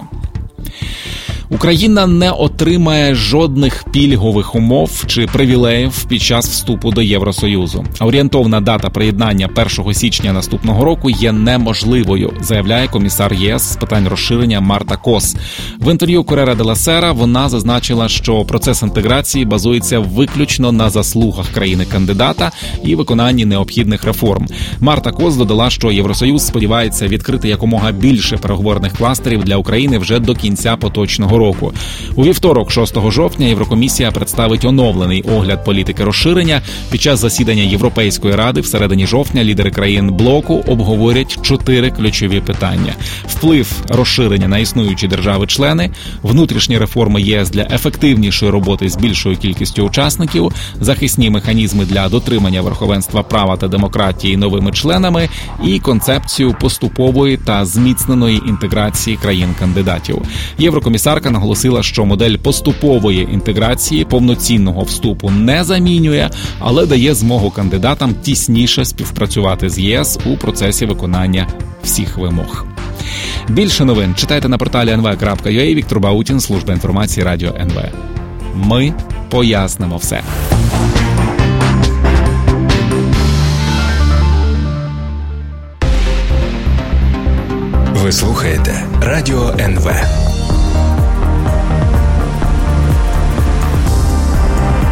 Україна не отримає жодних пільгових умов чи привілеїв під час вступу до Євросоюзу. Орієнтовна дата приєднання першого січня наступного року є неможливою, заявляє комісар ЄС з питань розширення Марта Кос. В інтерв'ю Коррера делла Сера вона зазначила, що процес інтеграції базується виключно на заслугах країни-кандидата і виконанні необхідних реформ. Марта Кос додала, що Євросоюз сподівається відкрити якомога більше переговорних кластерів для України вже до кінця поточного року. У вівторок, шостого жовтня, Єврокомісія представить оновлений огляд політики розширення. Під час засідання Європейської ради в середині жовтня лідери країн блоку обговорять чотири ключові питання: вплив розширення на існуючі держави-члени, внутрішні реформи ЄС для ефективнішої роботи з більшою кількістю учасників, захисні механізми для дотримання верховенства права та демократії новими членами і концепцію поступової та зміцненої інтеграції країн-кандидатів. Єврокомісарка наголосила, що модель поступової інтеграції повноцінного вступу не замінює, але дає змогу кандидатам тісніше співпрацювати з ЄС у процесі виконання всіх вимог. Більше новин читайте на порталі ен ве крапка ю а. Віктор Баутін, служба інформації Радіо ен ве. Ми пояснимо все.
Ви слухаєте Радіо ен ве.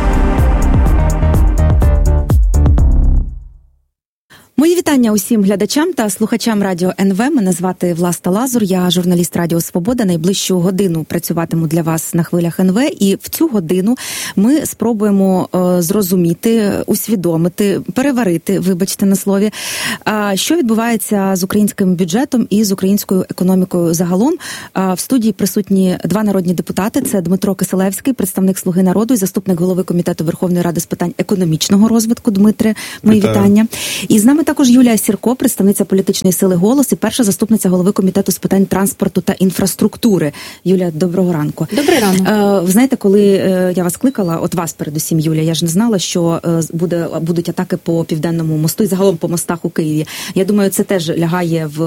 Мої вітання усім глядачам та слухачам Радіо ен ве. Мене звати Власта Лазур, я журналіст Радіо Свобода. Найближчу годину працюватиму для вас на хвилях ен ве. І в цю годину ми спробуємо е, зрозуміти, усвідомити, переварити, вибачте на слові, е, що відбувається з українським бюджетом і з українською економікою загалом. Е, в студії присутні два народні депутати. Це Дмитро Кисилевський, представник «Слуги народу» і заступник голови Комітету Верховної Ради з питань економічного розвитку. Дмитре, мої Вітаю. вітання. І з нами також Юлія Сірко, представниця політичної сили «Голос» і перша заступниця голови Комітету з питань транспорту та інфраструктури. Юлія, доброго ранку.
Добрий ранок.
Ви знаєте, коли я вас кликала, от вас передусім, Юлія, я ж не знала, що буде, будуть атаки по Південному мосту і загалом по мостах у Києві. Я думаю, це теж лягає в,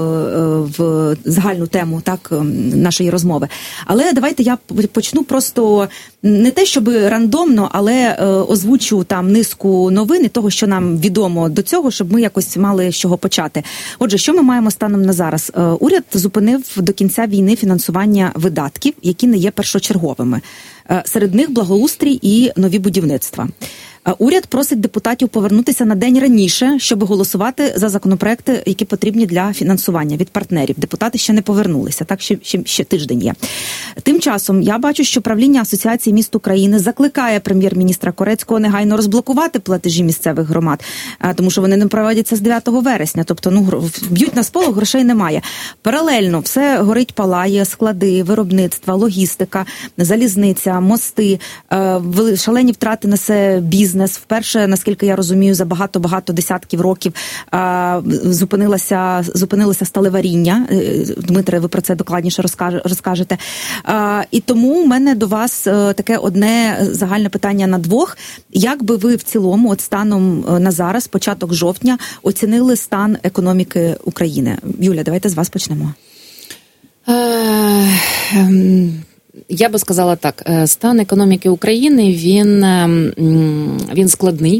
в загальну тему, так, нашої розмови. Але давайте я почну просто не те, щоб рандомно, але озвучу там низку новин і того, що нам відомо до цього, щоб ми якось мали з чого почати. Отже, що ми маємо станом на зараз? Уряд зупинив до кінця війни фінансування видатків, які не є першочерговими. Серед них благоустрій і нові будівництва. Уряд просить депутатів повернутися на день раніше, щоб голосувати за законопроекти, які потрібні для фінансування від партнерів. Депутати ще не повернулися, так ще, ще, ще тиждень є. Тим часом я бачу, що правління Асоціації міст України закликає прем'єр-міністра Корецького негайно розблокувати платежі місцевих громад, тому що вони не проводяться з дев'ятого вересня, тобто ну б'ють на сполох, грошей немає. Паралельно все горить, палає, склади, виробництва, логістика, залізниця, мости, шалені втрати несе бізнес. Вперше, наскільки я розумію, за багато-багато десятків років а, зупинилося, зупинилося сталеваріння. Дмитре, ви про це докладніше розкаже, розкажете. А, і тому у мене до вас а, таке одне загальне питання на двох. Як би ви в цілому, от станом на зараз, початок жовтня, оцінили стан економіки України? Юля, давайте з вас почнемо.
Я би сказала так, стан економіки України, він, він складний,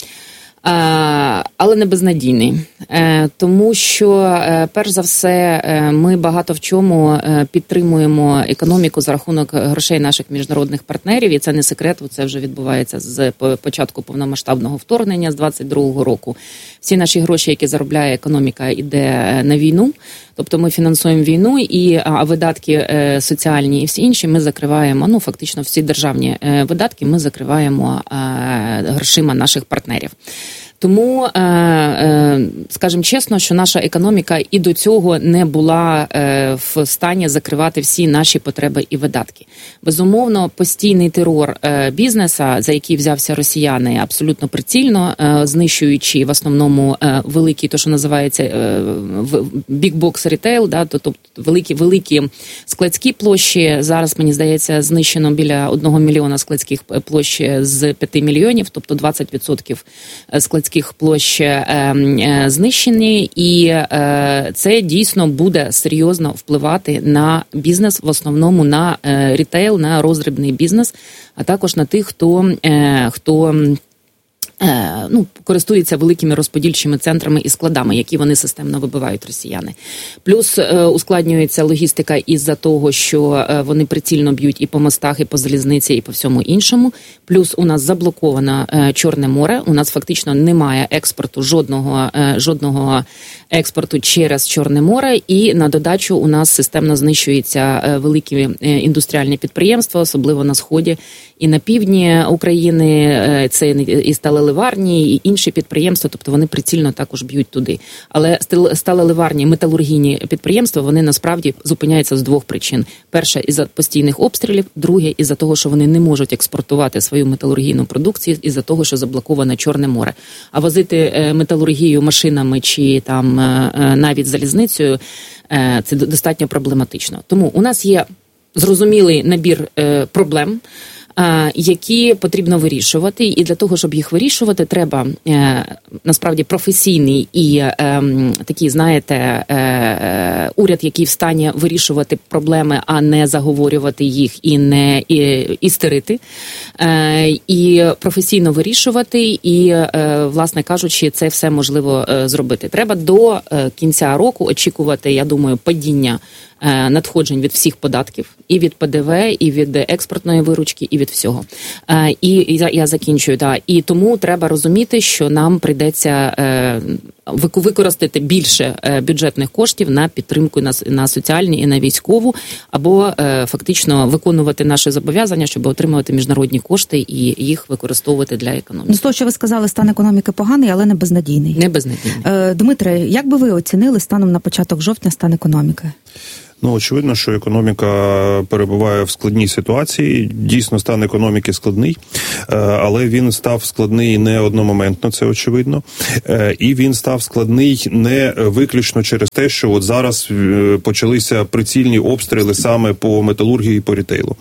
але не безнадійний. Тому що, перш за все, ми багато в чому підтримуємо економіку за рахунок грошей наших міжнародних партнерів, і це не секрет, це вже відбувається з початку повномасштабного вторгнення з двадцять другого року. Всі наші гроші, які заробляє економіка, йде на війну, тобто ми фінансуємо війну, і а видатки соціальні і всі інші ми закриваємо, ну фактично всі державні видатки ми закриваємо грошима наших партнерів. Тому, скажімо чесно, що наша економіка і до цього не була в стані закривати всі наші потреби і видатки. Безумовно, постійний терор бізнеса, за який взявся росіяни абсолютно прицільно, знищуючи в основному великі, то що називається big box retail, да, тобто великі, великі складські площі. Зараз, мені здається, знищено біля одного мільйона складських площ з п'яти мільйонів, тобто двадцять відсотків складських площ знищені, і це дійсно буде серйозно впливати на бізнес, в основному на рітейл, на роздрібний бізнес, а також на тих, хто, хто ну, користуються великими розподільчими центрами і складами, які вони системно вибивають росіяни. Плюс е, ускладнюється логістика із-за того, що е, вони прицільно б'ють і по мостах, і по залізниці, і по всьому іншому. Плюс у нас заблоковано е, Чорне море, у нас фактично немає експорту, жодного, е, жодного експорту через Чорне море, і на додачу у нас системно знищуються е, великі е, індустріальні підприємства, особливо на сході і на півдні України, е, це і сталеливарні, і інші підприємства, тобто вони прицільно також б'ють туди. Але сталеливарні, металургійні підприємства, вони насправді зупиняються з двох причин. Перше, із-за постійних обстрілів, друге, із-за того, що вони не можуть експортувати свою металургійну продукцію, із-за того, що заблоковане Чорне море. А возити металургію машинами чи там навіть залізницею, це достатньо проблематично. Тому у нас є зрозумілий набір проблем, які потрібно вирішувати, і для того, щоб їх вирішувати, треба насправді професійний і такий, знаєте, уряд, який в стані вирішувати проблеми, а не заговорювати їх і не істерити, і професійно вирішувати, і, власне кажучи, це все можливо зробити. Треба до кінця року очікувати, я думаю, падіння надходжень від всіх податків, і від Пе Де Ве, і від експортної виручки, і від всього. І, і я, я закінчую, да. І тому треба розуміти, що нам прийдеться використати більше бюджетних коштів на підтримку на, на соціальні і на військову, або е, фактично виконувати наші зобов'язання, щоб отримувати міжнародні кошти і їх використовувати для економіки.
З того, що ви сказали, стан економіки поганий, але не безнадійний.
Не безнадійний.
Е, Дмитре, як би ви оцінили станом на початок жовтня стан економіки?
Ну, очевидно, що економіка перебуває в складній ситуації. Дійсно, стан економіки складний, але він став складний не одномоментно, це очевидно. І він став складний не виключно через те, що от зараз почалися прицільні обстріли саме по металургії і по рітейлу.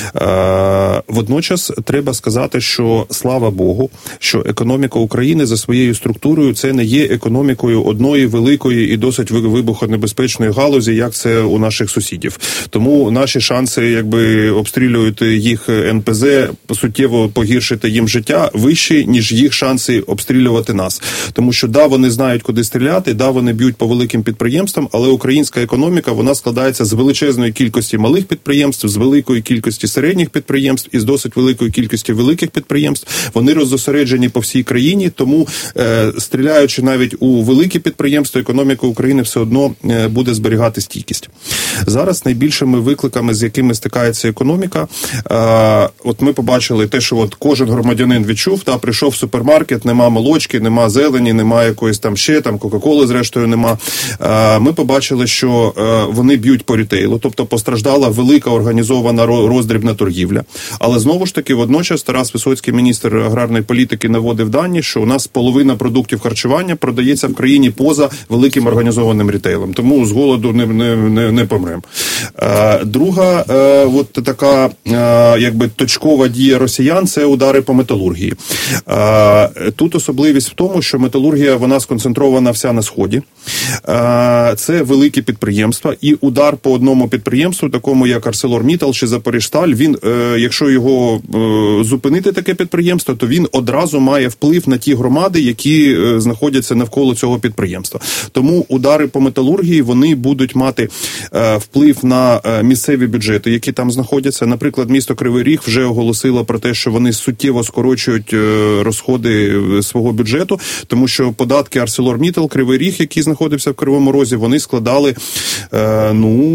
Водночас треба сказати, що, слава Богу, що економіка України за своєю структурою це не є економікою одної великої і досить вибухонебезпечної галузі, як це у нас наших сусідів. Тому наші шанси, якби обстрілювати їх ен пе зе, суттєво погіршити їм життя, вищі, ніж їх шанси обстрілювати нас. Тому що, да, вони знають, куди стріляти, да, вони б'ють по великим підприємствам, але українська економіка, вона складається з величезної кількості малих підприємств, з великої кількості середніх підприємств і з досить великої кількості великих підприємств. Вони роззосереджені по всій країні, тому е, стріляючи навіть у великі підприємства, економіка України все одно е, буде зберігати стійкість. Зараз найбільшими викликами, з якими стикається економіка, е, от ми побачили те, що от кожен громадянин відчув, та прийшов в супермаркет, нема молочки, нема зелені, нема якоїсь там ще, там Кока-Коли зрештою нема. Е, ми побачили, що е, вони б'ють по рітейлу, тобто постраждала велика організована роздрібна торгівля. Але знову ж таки, водночас Тарас Висоцький, міністр аграрної політики, наводив дані, що у нас половина продуктів харчування продається в країні поза великим організованим рітейлом. Тому з голоду не, не, не, не помремо. Е, друга е, от така е, якби точкова дія росіян – це удари по металургії. Е, тут особливість в тому, що металургія, вона сконцентрована вся на Сході. Е, це великі підприємства, і удар по одному підприємству, такому як ArcelorMittal чи Запоріжсталь, він, е, якщо його е, зупинити, таке підприємство, то він одразу має вплив на ті громади, які е, знаходяться навколо цього підприємства. Тому удари по металургії, вони будуть мати е, вплив на е, місцеві бюджети, які там знаходяться. Наприклад, місто Кривий Ріг вже оголосило про те, що вони суттєво скорочують е, розходи свого бюджету, тому що податки ArcelorMittal, Кривий Ріг, який знаходився в Кривому Розі, вони складали е,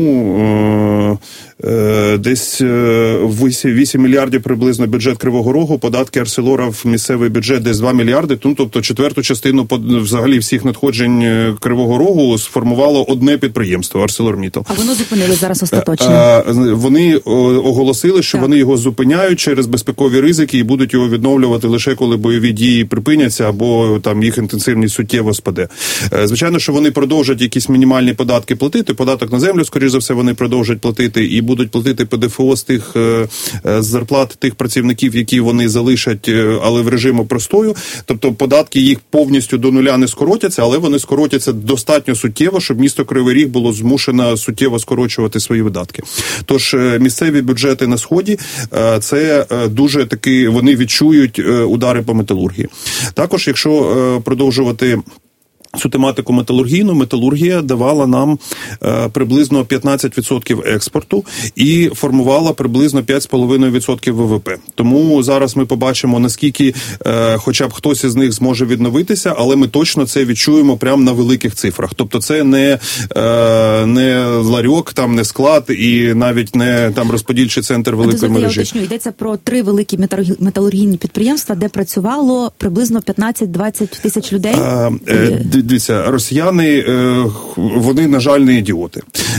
ну е, е, десь вісім мільярдів приблизно бюджет Кривого Рогу, податки Арселора в місцевий бюджет десь два мільярди, ну, тобто четверту частину взагалі всіх надходжень Кривого Рогу сформувало одне підприємство ArcelorMittal.
А воно зупинили зараз остаточно?
Вони оголосили, що так. Вони його зупиняють через безпекові ризики і будуть його відновлювати лише коли бойові дії припиняться або там їх інтенсивність суттєво спаде. Звичайно, що вони продовжать якісь мінімальні податки платити, податок на землю, скоріш за все, вони продовжать платити і будуть платити пе де еф о з тих з зарплат тих працівників, які вони залишать, але в режиму простою. Тобто податки їх повністю до нуля не скоротяться, але вони скоротяться достатньо суттєво, щоб місто Кривий Ріг було змушено суттєво скорочувати свої видатки. Тож місцеві бюджети на Сході, це дуже таки, вони відчують удари по металургії. Також, якщо продовжувати цю тематику металургійну, металургія давала нам е, приблизно п'ятнадцять відсотків експорту і формувала приблизно п'ять цілих п'ять десятих відсотка ве ве пе. Тому зараз ми побачимо, наскільки е, хоча б хтось із них зможе відновитися, але ми точно це відчуємо прямо на великих цифрах. Тобто це не, е, не ларьок, там не склад і навіть не там розподільчий центр великої мережі.
Я уточню, йдеться про три великі металургійні підприємства, де працювало приблизно п'ятнадцять-двадцять тисяч людей.
Е, е, Дивіться, росіяни, вони, на жаль, не ідіоти.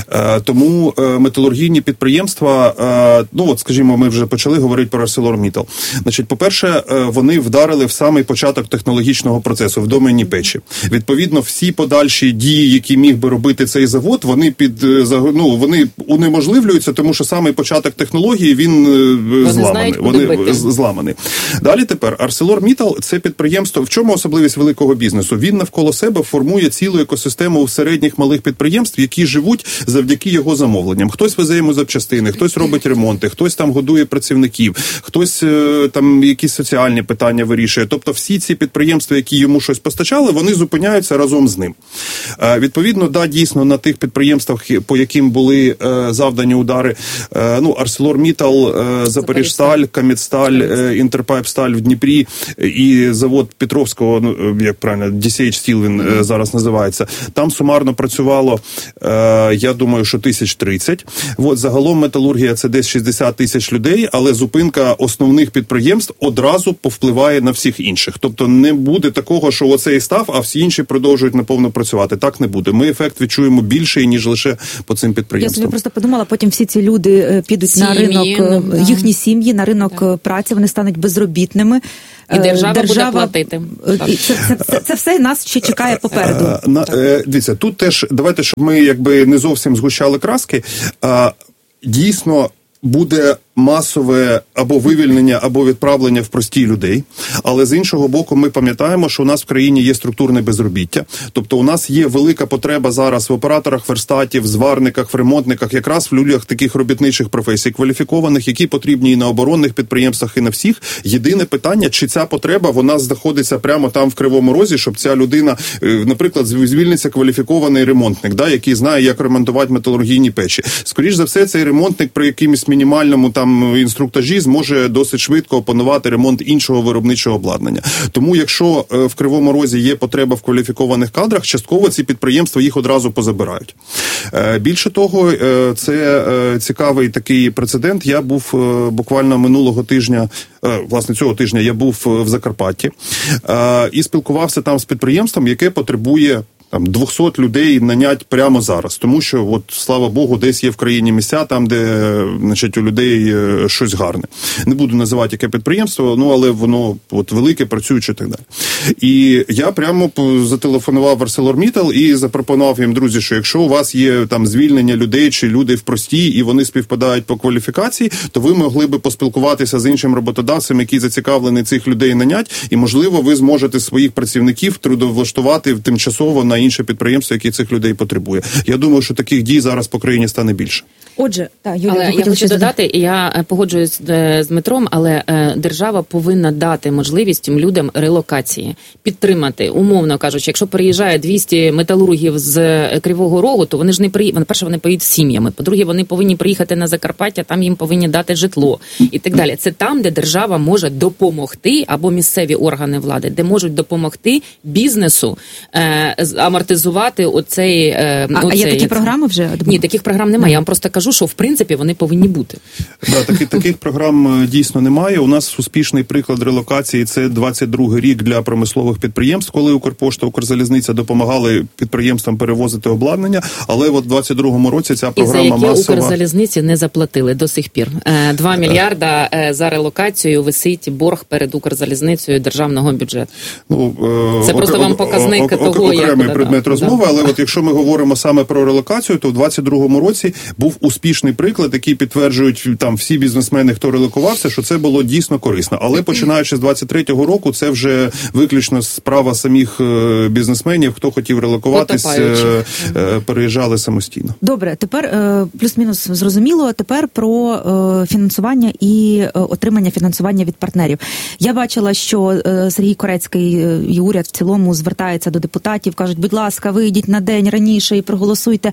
Тому металургійні підприємства, ну от, скажімо, ми вже почали говорити про ArcelorMittal. Значить, по-перше, вони вдарили в самий початок технологічного процесу, в домені печі. Відповідно, всі подальші дії, які міг би робити цей завод, вони під, ну, вони унеможливлюються, тому що самий початок технології, він вони зламаний. Вони зламаний. Далі тепер, ArcelorMittal – це підприємство, в чому особливість великого бізнесу? Він навколо себе формує цілу екосистему середніх малих підприємств, які живуть завдяки його замовленням. Хтось везе йому запчастини, хтось робить ремонти, хтось там годує працівників, хтось там якісь соціальні питання вирішує. Тобто всі ці підприємства, які йому щось постачали, вони зупиняються разом з ним. Відповідно, да, дійсно, на тих підприємствах, по яким були завдані удари, ну, ArcelorMittal, Запоріжсталь, Кам'ятсталь, Інтерпайпсталь в Дніпрі і завод Петровського, ну, як правильно, ді сі ейч Steel він він е, зараз називається. Там сумарно працювало, е, я думаю, що тисяч тридцять. От, загалом металургія це десь шістдесят тисяч людей, але зупинка основних підприємств одразу повпливає на всіх інших. Тобто не буде такого, що оцей став, а всі інші продовжують наповно працювати. Так не буде. Ми ефект відчуємо більший, ніж лише по цим підприємствам.
Я собі просто подумала, потім всі ці люди підуть сім'ї, на ринок, ну, їхні сім'ї, на ринок так. праці, вони стануть безробітними.
І держава, держава буде платити.
Це, це, це, це все нас ще чекає попереду.
На, дивіться, тут теж, давайте, щоб ми якби не зовсім згущали краски, дійсно буде масове або вивільнення, або відправлення в прості людей. Але з іншого боку, ми пам'ятаємо, що у нас в країні є структурне безробіття. Тобто у нас є велика потреба зараз в операторах верстатів, зварниках, в ремонтниках, якраз в людях таких робітничих професій, кваліфікованих, які потрібні і на оборонних підприємствах, і на всіх. Єдине питання, чи ця потреба, вона знаходиться прямо там в Кривому Розі, щоб ця людина, наприклад, звільниться кваліфікований ремонтник, да, який знає, як ремонтувати металургійні печі. Скоріш за все, цей ремонтник при якимось мінімальному там інструктажі зможе досить швидко опанувати ремонт іншого виробничого обладнання. Тому, якщо в Кривому Розі є потреба в кваліфікованих кадрах, частково ці підприємства їх одразу позабирають. Більше того, це цікавий такий прецедент. Я був буквально минулого тижня, власне, цього тижня я був в Закарпатті і спілкувався там з підприємством, яке потребує там двісті людей нанять прямо зараз, тому що, от, слава Богу, десь є в країні місця, там, де, значить, у людей щось гарне. Не буду називати, яке підприємство, ну, але воно от велике, працююче і так далі. І я прямо зателефонував в ArcelorMittal і запропонував їм, друзі, що якщо у вас є там звільнення людей чи люди в простій, і вони співпадають по кваліфікації, то ви могли би поспілкуватися з іншим роботодавцем, який зацікавлений цих людей нанять, і, можливо, ви зможете своїх працівників трудовлаштувати тимчасово на інше підприємство, яке цих людей потребує. Я думаю, що таких дій зараз по країні стане більше.
Отже, та, Юлія,
але я хочу додати, я погоджуюсь з Дмитром, але держава повинна дати можливість цим людям релокації, підтримати, умовно кажучи, якщо приїжджає двісті металургів з Кривого Рогу, то вони ж не приїдуть, перше, вони поїдуть з сім'ями, по-друге, вони повинні приїхати на Закарпаття, там їм повинні дати житло і так далі. Це там, де держава може допомогти, або місцеві органи влади, де можуть допомогти бізнесу е, амортизувати оцей... Е,
а,
оцей...
А є такі програми вже?
Ні, таких програм немає. Я вам просто кажу, що в принципі вони повинні бути.
Да, таки, таких програм дійсно немає. У нас успішний приклад релокації – це двадцять другий рік для промислових підприємств, коли Укрпошта, Укрзалізниця допомагали підприємствам перевозити обладнання, але от в двадцять другому році ця програма масова... І за які
масова... Укрзалізниці не заплатили до сих пір. Два мільярда за релокацію висить борг перед Укрзалізницею державного бюджету.
Ну,
це ок- просто ок- вам показник ок- того,
окремий
як...
Окремий предмет
да,
розмови,
да.
але от якщо ми говоримо саме про релокацію, то в двадцять другому році був успішний приклад, який підтверджують там всі бізнесмени, хто релокувався, що це було дійсно корисно. Але починаючи з двадцять третього року, це вже виключно справа самих бізнесменів, хто хотів релокуватись, переїжджали самостійно.
Добре, тепер плюс-мінус зрозуміло, тепер про фінансування і отримання фінансування від партнерів. Я бачила, що Сергій Корецький і уряд в цілому звертається до депутатів, кажуть, будь ласка, вийдіть на день раніше і проголосуйте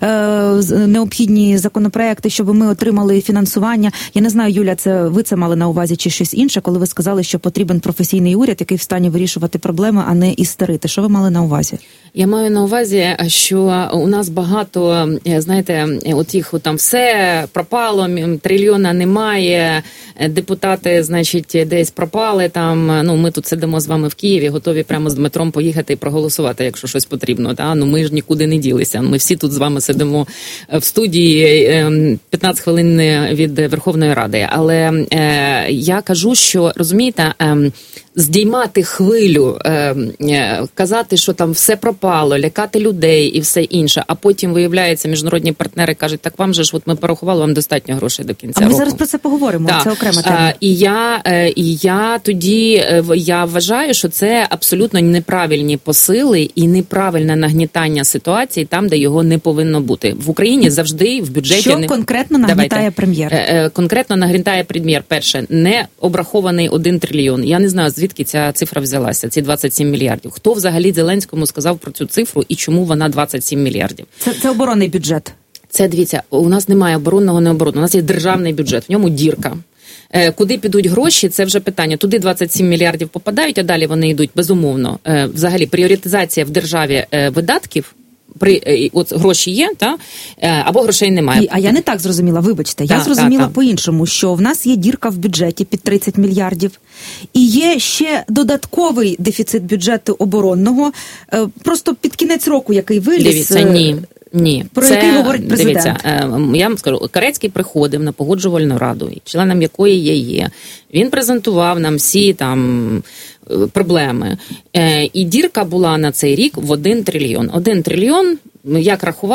необхідні законопроекти, щоб ми отримали фінансування. Я не знаю, Юля, це ви це мали на увазі чи щось інше, коли ви сказали, що потрібен професійний уряд, який в стані вирішувати проблеми, а не істерити. Що ви мали на увазі?
Я маю на увазі, що у нас багато, знаєте, отих там все пропало, трильйона немає, депутати, значить, десь пропали там, ну, ми тут сидимо з вами в Києві, готові прямо з Дмитром поїхати і проголосувати, якщо щось потрібно, та? Ну, ми ж нікуди не ділися, ми всі тут з вами сидимо в студії п'ятнадцять хвилин від Верховної Ради, але е, я кажу, що, розумієте, е, здіймати хвилю, е, е, казати, що там все пропало, лякати людей і все інше, а потім, виявляється, міжнародні партнери кажуть, так вам же ж, от ми порахували, вам достатньо грошей до кінця
року. А ми
року.
зараз про це поговоримо,
так.
Це окрема тема.
І я, і я тоді, я вважаю, що це абсолютно неправильні посили і неправильне нагнітання ситуації там, де його не повинно бути. В Україні завжди в бюджеті...
Що
не...
конкретно нагнітає
Давайте.
прем'єр?
Конкретно нагнітає прем'єр. Перше, не обрахований один трильйон. Я не знаю, звідки ця цифра взялася, ці двадцять сім мільярдів. Хто взагалі Зеленському сказав про цю цифру і чому вона двадцять сім мільярдів?
Це, це оборонний бюджет.
Це, дивіться, у нас немає оборонного, не оборонного. У нас є державний бюджет, в ньому дірка. Куди підуть гроші, це вже питання. Туди двадцять сім мільярдів попадають, а далі вони йдуть, безумовно. Взагалі, пріоритизація в державі видатків, при от гроші є, та або грошей немає.
І, а я не так зрозуміла, вибачте.
Та,
я зрозуміла
та, та.
по-іншому, що в нас є дірка в бюджеті під тридцять мільярдів, і є ще додатковий дефіцит бюджету оборонного, просто під кінець року, який виліз.
Дивіться, ні. Ні,
про
це,
який говорить президент.
Дивіться, я вам скажу, Карецький приходив на погоджувальну раду, членом якої я є. Він презентував нам всі там проблеми. І дірка була на цей рік в один трильйон. Один трильйон, як рахувати,